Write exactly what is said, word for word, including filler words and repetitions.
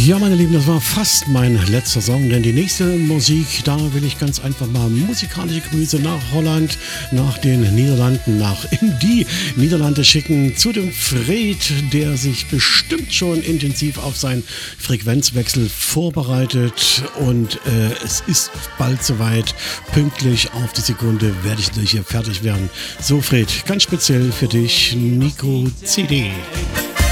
Ja, meine Lieben, das war fast mein letzter Song, denn die nächste Musik, da will ich ganz einfach mal musikalische Grüße nach Holland, nach den Niederlanden, nach in die Niederlande schicken, zu dem Fred, der sich bestimmt schon intensiv auf seinen Frequenzwechsel vorbereitet und äh, es ist bald soweit, pünktlich auf die Sekunde werde ich natürlich hier fertig werden. So Fred, ganz speziell für dich, Nico C D.